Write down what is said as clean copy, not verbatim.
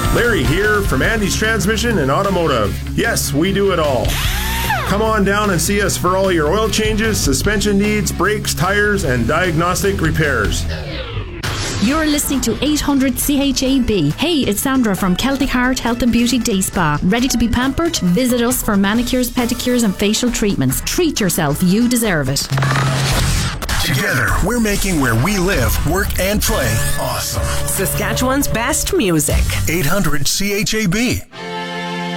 Larry here from Andy's Transmission and Automotive. Yes, we do it all. Come on down and see us for all your oil changes, suspension needs, brakes, tires, and diagnostic repairs. You're listening to 800 CHAB. Hey, it's Sandra from Celtic Heart Health and Beauty Day Spa. Ready to be pampered? Visit us for manicures, pedicures and facial treatments. Treat yourself. You deserve it. Together, we're making where we live, work and play awesome. Saskatchewan's best music. 800 CHAB.